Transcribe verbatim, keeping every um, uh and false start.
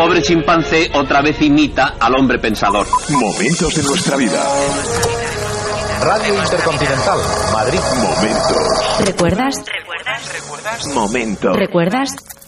pobre chimpancé otra vez imita al hombre pensador. Momentos de nuestra vida. Radio Intercontinental, Madrid. Momentos. ¿Recuerdas? ¿Recuerdas? ¿Recuerdas? Momentos. ¿Recuerdas?